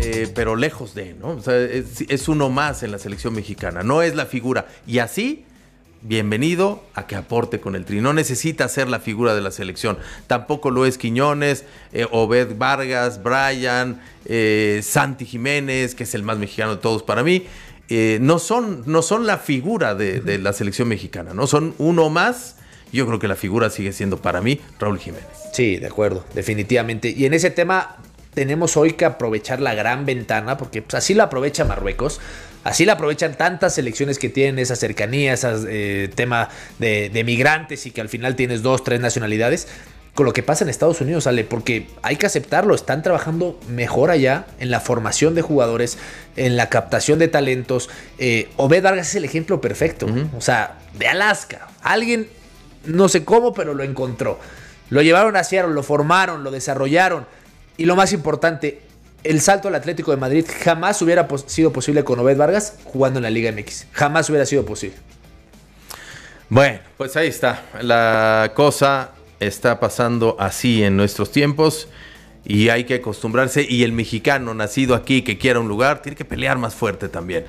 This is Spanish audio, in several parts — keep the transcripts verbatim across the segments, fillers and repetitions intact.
eh, pero lejos de, ¿no? O sea, es, es uno más en la selección mexicana, no es la figura. Y así, bienvenido a que aporte con el Tri. No necesita ser la figura de la selección. Tampoco lo es Quiñones, eh, Obed Vargas, Brian, eh, Santi Jiménez, que es el más mexicano de todos para mí. Eh, no son, no son la figura de, de la selección mexicana, ¿no? Son uno más. Yo creo que la figura sigue siendo para mí Raúl Jiménez. Sí, de acuerdo, definitivamente. Y en ese tema tenemos hoy que aprovechar la gran ventana, porque pues, así la aprovecha Marruecos, así la aprovechan tantas selecciones que tienen esa cercanía, ese eh, tema de, de migrantes y que al final tienes dos, tres nacionalidades. Con lo que pasa en Estados Unidos, Ale, porque hay que aceptarlo, están trabajando mejor allá en la formación de jugadores, en la captación de talentos. Eh, Obed Vargas es el ejemplo perfecto, uh-huh. O sea, de Alaska, alguien, no sé cómo, pero lo encontró. Lo llevaron a Seattle, lo formaron, lo desarrollaron. Y lo más importante, el salto al Atlético de Madrid jamás hubiera pos- sido posible con Obed Vargas jugando en la Liga M X. Jamás hubiera sido posible. Bueno, pues ahí está. La cosa está pasando así en nuestros tiempos y hay que acostumbrarse. Y el mexicano nacido aquí que quiera un lugar tiene que pelear más fuerte también.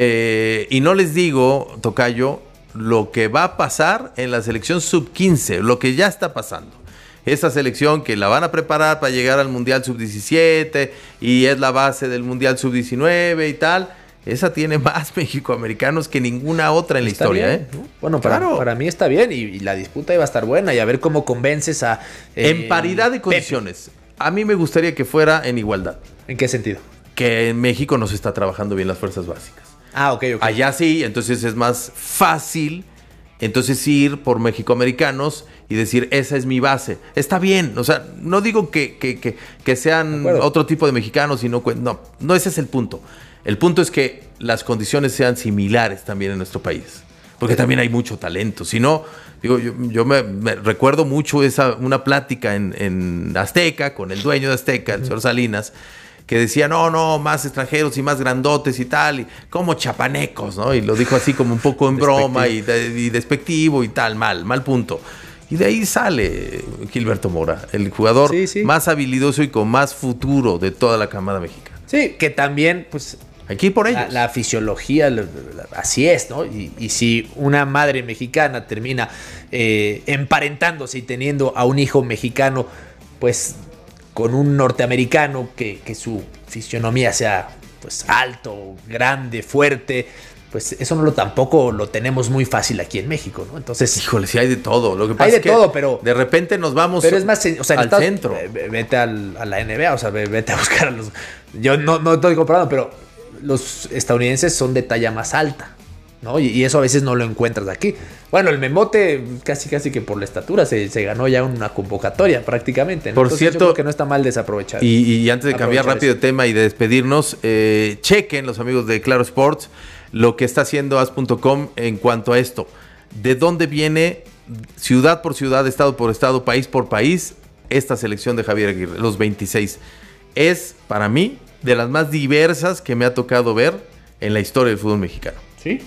Eh, y no les digo, tocayo, lo que va a pasar en la selección sub quince, lo que ya está pasando. Esa selección que la van a preparar para llegar al Mundial sub diecisiete y es la base del Mundial sub diecinueve y tal. Esa tiene más mexicoamericanos que ninguna otra en la está historia, bien, ¿eh? ¿no? Bueno, para, claro. para mí está bien y, y la disputa iba a estar buena y a ver cómo convences a... Eh, en paridad de condiciones. Pepe. A mí me gustaría que fuera en igualdad. ¿En qué sentido? Que en México no se está trabajando bien las fuerzas básicas. Ah, ok, ok. Allá sí, entonces es más fácil entonces ir por mexicoamericanos y decir, esa es mi base. Está bien, o sea, no digo que, que, que, que sean otro tipo de mexicanos, sino, no, no ese es el punto. El punto es que las condiciones sean similares también en nuestro país, porque también hay mucho talento. Si no, digo, yo, yo me, me recuerdo mucho esa, una plática en, en Azteca, con el dueño de Azteca, el señor Salinas, que decía, no, no, más extranjeros y más grandotes y tal, y como chapanecos, ¿no? Y lo dijo así como un poco en broma y, de, y despectivo y tal, mal, mal punto. Y de ahí sale Gilberto Mora, el jugador sí, sí. más habilidoso y con más futuro de toda la camada mexicana. Sí, que también, pues... Aquí por ellos. La, la fisiología, la, la, así es, ¿no? Y, y si una madre mexicana termina eh, emparentándose y teniendo a un hijo mexicano, pues... con un norteamericano que, que su fisionomía sea pues alto, grande, fuerte, pues eso no lo tampoco lo tenemos muy fácil aquí en México, ¿no? Entonces, híjole, sí hay de todo. Lo que pasa hay de es que todo, pero de repente nos vamos pero es más, o sea, al estás, centro. Vete al, a la N B A, o sea, vete a buscar a los. Yo no, no estoy comparando, pero los estadounidenses son de talla más alta, ¿no? Y, y eso a veces no lo encuentras aquí. Bueno, el Memote casi casi que por la estatura se, se ganó ya una convocatoria prácticamente, ¿no? Por Entonces, cierto, yo creo que no está mal desaprovechar. Y, y antes de cambiar rápido de tema y de despedirnos, eh, chequen los amigos de Claro Sports lo que está haciendo as punto com en cuanto a esto. ¿De dónde viene ciudad por ciudad, estado por estado, país por país esta selección de Javier Aguirre, los veintiséis? Es para mí de las más diversas que me ha tocado ver en la historia del fútbol mexicano. ¿Sí?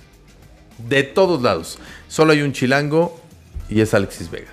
De todos lados. Solo hay un chilango y es Alexis Vega.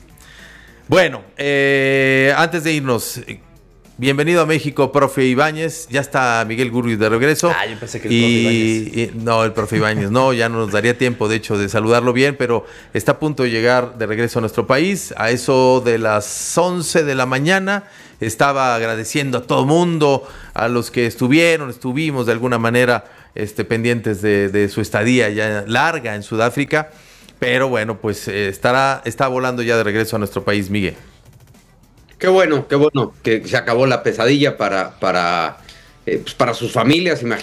Bueno, eh, antes de irnos, bienvenido a México, profe Ibáñez. Ya está Miguel Gurri de regreso. Ah, yo pensé que el y, profe Ibáñez. Y, no, el profe Ibáñez no, ya no nos daría tiempo, de hecho, de saludarlo bien, pero está a punto de llegar de regreso a nuestro país. A eso de las once de la mañana estaba agradeciendo a todo mundo, a los que estuvieron, estuvimos de alguna manera este, pendientes de, de su estadía ya larga en Sudáfrica. Pero bueno, pues eh, estará, está volando ya de regreso a nuestro país, Miguel. Qué bueno, qué bueno que se acabó la pesadilla para, para, eh, pues para sus familias, imagínate.